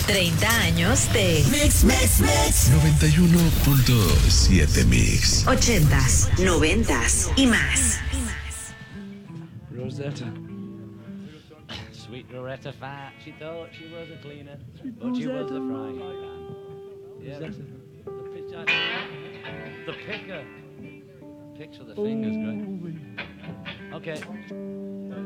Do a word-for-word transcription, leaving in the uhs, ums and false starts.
treinta años de Mix, Mix, Mix. noventa y uno punto siete Mix. ochentas, noventas y más. Rosetta. Sweet Rosetta Fat. She thought she was a cleaner, but she was a frying pan. Yeah, that's it. The pitcher. The picker. Picks with the fingers, great. Okay.